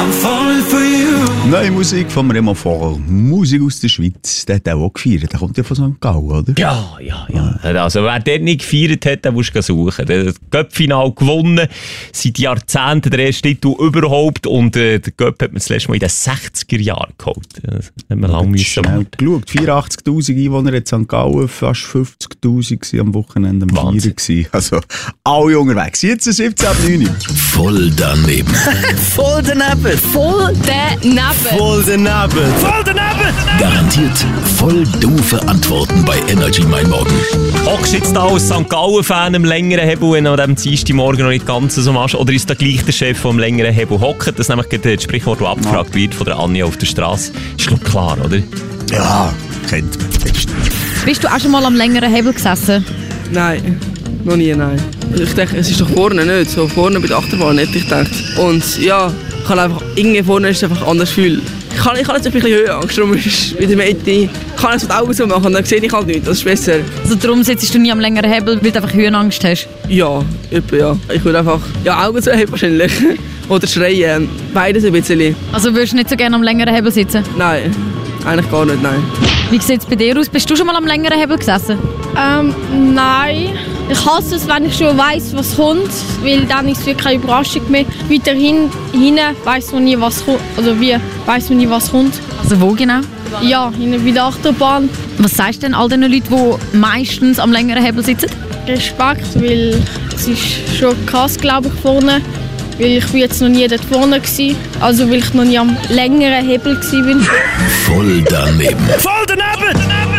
I'm falling for you. Neue Musik von Remo Vogel. Musik aus der Schweiz. Der hat auch gefeiert. Der kommt ja von St. Gallen, oder? Ja. Also wer den nicht gefeiert hat, den musst du suchen. Das Cup-Final gewonnen. Seit Jahrzehnten der erste Titel überhaupt. Und der Cup hat man das letzte Mal in den 60er Jahren geholt. Das hat man lange müssen schnell geschaut. 84'000 Einwohner in St. Gallen. Fast 50'000 am Wochenende am Feiern gewesen. Also alle unterwegs. Jetzt 17:09. Voll daneben. Voll daneben. Voll daneben. Voll daneben. Voll daneben. Garantiert voll doofe Antworten bei Energy Mein Morgen. Hockst du jetzt da als St. Gallen-Fan am längeren Hebel, wenn du an diesem Dienstagmorgen noch nicht ganz so machst? Oder ist da gleich der Chef, der am längeren Hebel hockt? Das ist nämlich das Sprichwort, das abgefragt wird von der Anja auf der Straße. Ist glaube klar, oder? Ja, kennt man. Bist du auch schon mal am längeren Hebel gesessen? Nein, noch nie, nein. Ich denke, es ist doch vorne nicht, so vorne bei der Achterbahn nicht, ich denke. Und ja, ich kann einfach, irgendwie vorne ist es einfach ein anderes Gefühl. Ich kann jetzt ein bisschen Höhenangst, darum ist wieder Mitte. Ich kann jetzt die Augen so machen, dann sehe ich halt nichts, das ist besser. Also darum sitzt du nie am längeren Hebel, weil du einfach Höhenangst hast? Ja, etwa ja. Ich würde einfach Augen zu haben wahrscheinlich. Oder schreien, beides ein bisschen. Also würdest du nicht so gerne am längeren Hebel sitzen? Nein, eigentlich gar nicht, nein. Wie sieht es bei dir aus? Bist du schon mal am längeren Hebel gesessen? Nein. Ich hasse es, wenn ich schon weiss, was kommt, weil dann ist es wirklich keine Überraschung mehr. Weiter hinten weiss man nie, was kommt. Also wie weiss man nie, was kommt. Also wo genau? Ja, hinten bei der Achterbahn. Was sagst du denn all den Leuten, die meistens am längeren Hebel sitzen? Respekt, weil es ist schon krass, glaube ich, vorne. Weil ich jetzt noch nie dort vorne war. Also weil ich noch nie am längeren Hebel war. Voll daneben. Voll daneben.